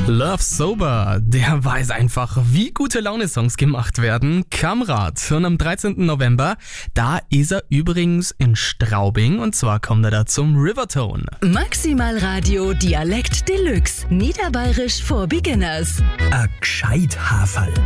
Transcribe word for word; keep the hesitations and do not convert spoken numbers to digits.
Love Sober, der weiß einfach, wie gute Laune-Songs gemacht werden. Kamrat. Und am dreizehnten November, da ist er übrigens in Straubing und zwar kommt er da zum Rivertone. Maximal Radio Dialekt Deluxe. Niederbayerisch for Beginners. A gescheit Haferl.